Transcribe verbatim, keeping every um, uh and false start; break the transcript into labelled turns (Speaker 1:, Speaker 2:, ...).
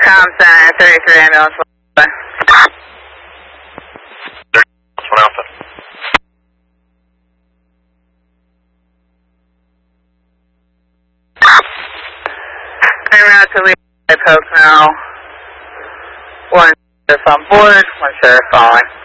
Speaker 1: Com Center, thirty-three ambulance.
Speaker 2: One Alpha.
Speaker 1: En route to Levi Pocono. One sheriff on board, one sheriff following.